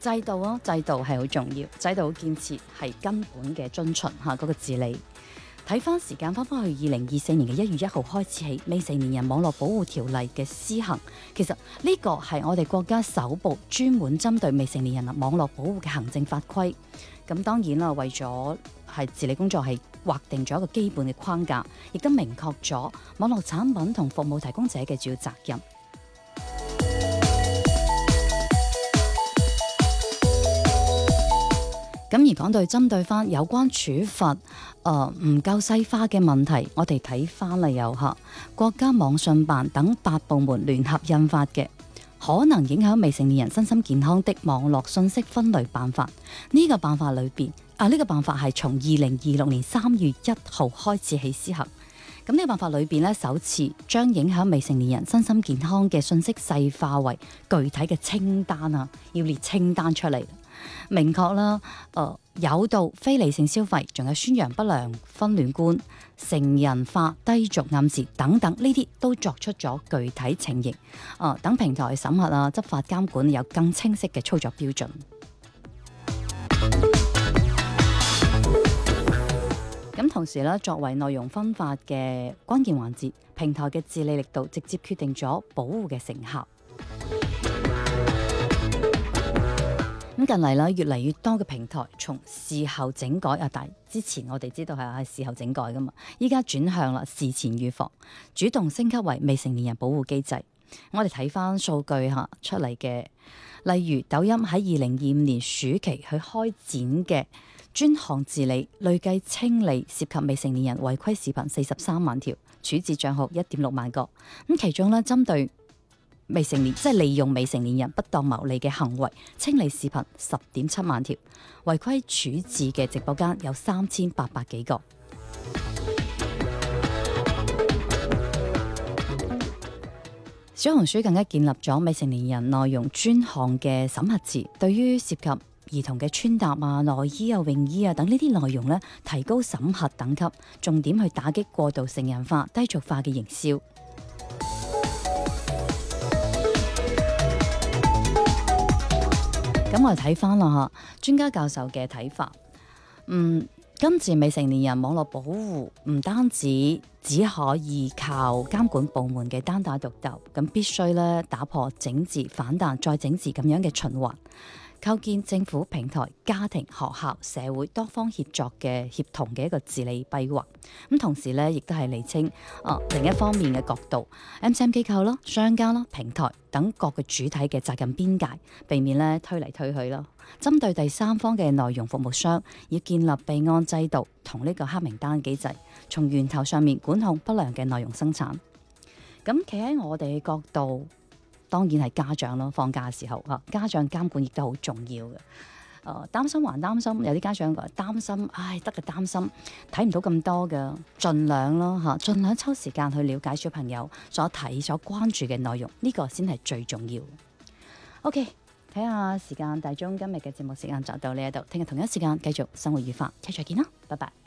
制度咯，制度係好重要，制度建設係根本嘅遵循嗰個治理。睇翻時間，翻去2024年嘅1月1號開始起，未成年人網絡保護條例嘅施行，其實呢個係我哋國家首部專門針對未成年人網絡保護嘅行政法規。咁當然啦，為咗係治理工作係劃定咗一個基本嘅框架，亦都明確咗網絡產品同服務提供者嘅主要責任。咁而講到針對翻有關處罰唔夠細化嘅問題，我哋睇翻啦，有國家網信辦等8部門聯合印發嘅可能影響未成年人身心健康的網絡信息分類辦法。呢個辦法裏邊呢個辦法係從2026年3月1號開始起施行。咁呢個辦法裏邊首次將影響未成年人身心健康嘅信息細化為具體嘅清單要列清單出嚟。明確啦，誘導非理性消費，仲有宣揚不良婚戀觀、成人化低俗暗示等等，呢啲都作出咗具體情形，等平台審核執法監管有更清晰嘅操作標準。咁同時咧，作為內容分發嘅關鍵環節，平台嘅治理力度直接決定咗保護嘅成效。咁近嚟越嚟越多嘅平台從事後整改但之前我哋知道係事後整改噶嘛，依家轉向啦事前預防，主動升級為未成年人保護機制。我哋睇翻數據出嚟嘅，例如抖音喺2025年暑期去開展嘅專項治理，累計清理涉及未成年人違規視頻43萬條，處置賬號1.6萬個。咁其中針對未成年即係利用未成年人不當牟利嘅行為，清理視頻10.7萬條，違規處置嘅直播間有3800幾個。小紅書更加建立咗未成年人內容專項嘅審核池，對於涉及兒童嘅穿搭內衣泳衣等呢啲內容提高審核等級，重點去打擊過度成人化、低俗化嘅營銷。咁我哋睇翻啦專家教授嘅睇法，今次未成年人網絡保護唔單止只可以靠監管部門嘅單打獨鬥，咁必須打破整治、反彈再整治咁樣嘅循環，構建政府、平台、家庭、學校、社會多方協作嘅協同嘅一個治理規劃。咁同時亦都係釐清另一方面嘅角度，MCN 機構啦、商家啦、平台等各個主體嘅責任邊界，避免推嚟推去咯。針對第三方嘅內容服務商，要建立備案制度同呢個黑名單機制，從源頭上面管控不良嘅內容生產。咁企喺我哋嘅角度，當然係家長咯。放假嘅時候家長監管亦都好重要嘅。擔心還擔心，有啲家長話擔心，得嘅擔心，睇唔到咁多嘅，盡量咯盡量抽時間去了解小朋友所睇所關注嘅內容，呢個先係最重要。OK， 睇下時間大鐘，今日嘅節目時間就到呢一度，聽日同一時間繼續生活愉快，再見啦，拜拜。